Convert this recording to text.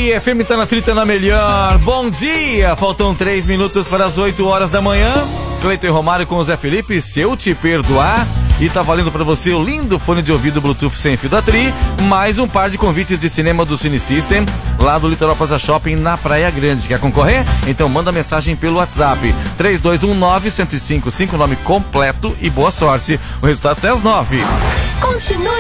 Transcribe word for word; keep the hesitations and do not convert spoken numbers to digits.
dia, F M tá na trita na melhor. Bom dia, faltam três minutos para as oito horas da manhã. Cleiton e Romário com o Zé Felipe, se eu te perdoar. E tá valendo pra você o lindo fone de ouvido Bluetooth sem fio da Tri, mais um par de convites de cinema do Cine System, lá do Litoral Plaza Shopping, na Praia Grande. Quer concorrer? Então manda mensagem pelo WhatsApp, três dois um nove, um zero cinco cinco, nome completo e boa sorte. O resultado sai às nove. Continue